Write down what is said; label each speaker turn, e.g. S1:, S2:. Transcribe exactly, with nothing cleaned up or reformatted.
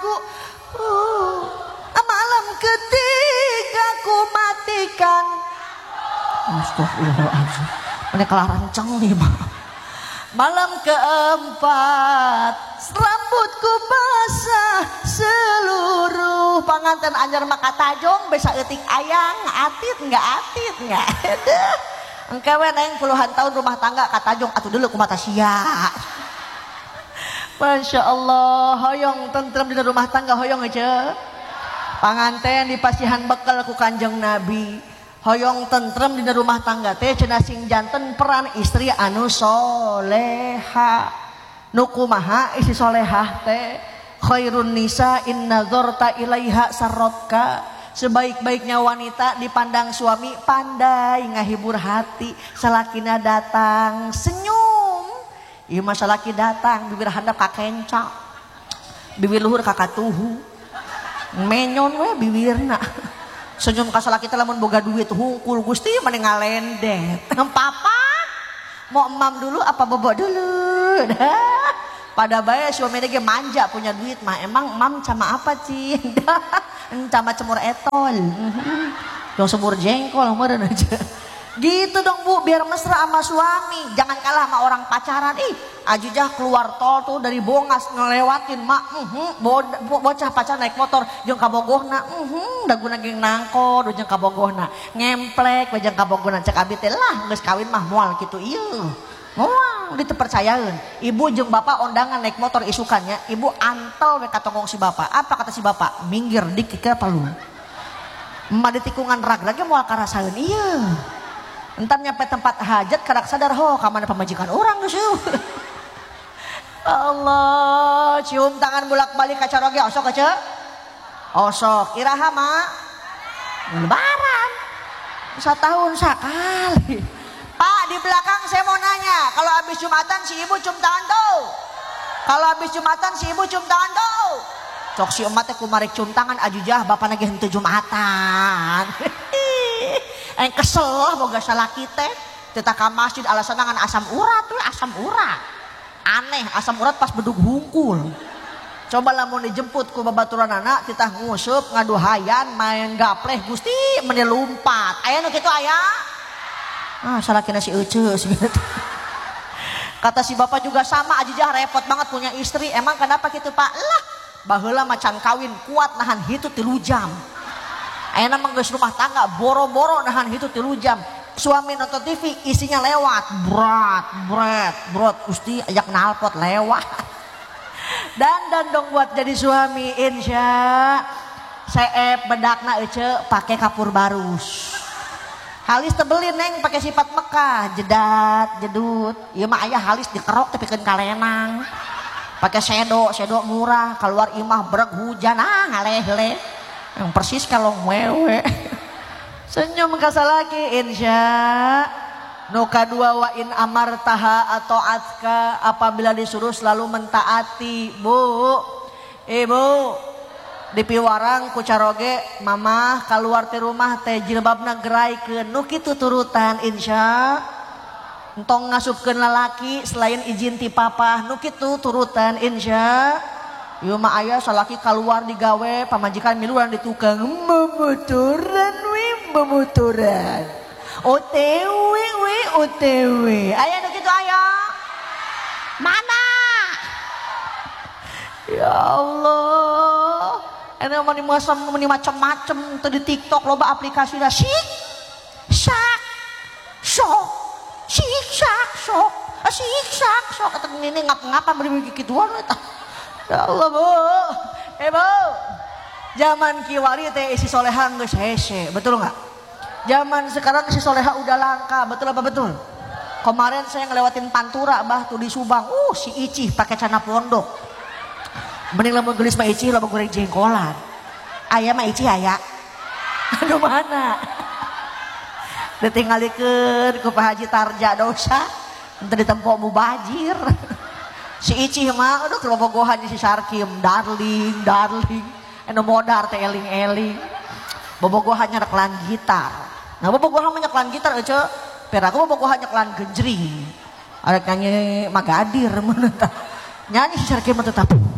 S1: bu. Uh, malam ketiga ku matikan. Astagfirullahaladzim. Ini kelaran ceng nih mah. Malam keempat rambutku basah seluruh. Panganten anyar maka tajong bisa etik ayang atit nggak atit nggak ada. Engkewe neng puluhan tahun rumah tangga katajong atuh dulu ku mata sia. Masya Allah hoyong tentrem di rumah tangga hoyong aja. Panganten di pasihan bekal ku kanjeng Nabi. Hoyong tentrem di rumah tangga teh cenah sing janten peran istri anu soleha. Nu kumaha istri solehah teh khairun nisa in nazarta ilaiha sarrotka. Sebaik-baiknya wanita dipandang suami pandai ngahibur hati. Salakina datang senyum. Ieu mah salaki datang bibir handap ka kencak. Bibir luhur ka katuhu. Menyon we bibirna. Senyum ka salaki teh lamun boga duit hungkul Gusti mane ngalendet. Papa mau emam dulu apa bobo dulu? Pada bae suami ge manja punya duit mah emang emam sama apa sih? Sama cemur etol. Yang semur jengkol meureun aja. Gitu dong Bu, biar mesra sama suami. Jangan kalah sama orang pacaran. Ih, ajujah keluar tol tuh dari Bongas ngelewatin mak. Uh, bo bocah pacar naik motor jeung ka Bogohna. Uh, daguna geng nangkor jeung ka Bogohna. Ngemplek we jeung ka Bogohna cek abi teh lah geus kawin mah moal kitu ieu. Moal ditu percayaeun. Ibu jeung bapak ondangan naik motor isukannya. Ibu antel we ka tongkong si bapak. Apa kata si bapak? Minggir dik ke palu. Emak di tikungan rag-rag moal karasaeun ieu. Entar nyampe tempat hajat kadak sadar ho kamana pamajikan orang geus. Allah, cium tangan bolak-balik ka caroge osok aja. Osok, iraha mak. Lebaran. Satahun sakali. Pak, di belakang saya mau nanya, kalau habis Jumatan si ibu cium tangan tuh. Kalau habis Jumatan si ibu cium tangan tuh. Cok si emak teh kumarik cium tangan ajujah bapak lagi henteu Jumatan. Yang kesel lah boga salaki teh teta ka masjid alasan ngan asam urat tuh asam urat aneh asam urat pas bedug hungkul. Coba lamun dijemput ku babaturan anak titah ngusup ngadu hayan main gapleh Gusti meni lumpat aya nu kitu aya ah salakina si euceus gitu. Kata si bapak juga sama ajijah repot banget punya istri emang kenapa gitu Pak lah baheula macan kawin kuat nahan hitu tilu jam. Ayeuna mah geus rumah tangga boro-boro nahan hitu tilu jam. Suami nonton T V isinya lewat brat brat brat Gusti ajak nalpot lewat. Dan dan dong buat jadi suami insya seep bedakna ece pakai kapur barus. Halis tebelin neng pakai sifat Mekah jedat jedut. Ieu mah aya halis dikerok tapi keun kalenang. Pakai sedo sedo murah keluar imah breg hujan ah ngaleh-leh. Yang persis kalau wewe senyum kasa lagi insya nu kadua wa in amartaha atau atka apabila disuruh selalu mentaati Bu ibu dipiwarang ku caroge mama keluar ti rumah teh jilbabna geraikeun nu kitu turutan insya entong ngasupkeun lalaki selain izin ti papa nu kitu turutan insya. Ieu mah aya salaki keluar digawe pamajikan miluan di tukang memotoran we memotoran O T W we O T W aya nu kitu aya mana ya Allah ene mah meni macem-macem teu di TikTok loba aplikasina sik sak sok sik sak sok sik sak sok eta ini ngap-ngapa beri kituan eta. Ya Allah Bu, eh Bu, zaman kiwari teh isi soleha geus hese, betul nggak? Zaman sekarang isi soleha udah langka, betul apa betul? Kemarin saya ngelewatin Pantura bah tuh di Subang, uh si Icih pakai celana pondok, mending lamun gelis mah Icih lamun goreng jengkolan, ayah mah Icih aya, aduh mana? Ditinggalikeun ku Pak Haji Tarja dosa, ente ditempo mubajir. Si Icih mah aduh kelobogohan si Sarkim darling darling eno modar teh eling-eling bobogohan nyeklan gitar. Nah bobogohan mah nyeklan gitar euce peraku bobogohan nyeklan genjring arek nyanyi Magadir mun tah nyanyi si Sarkim mah tetap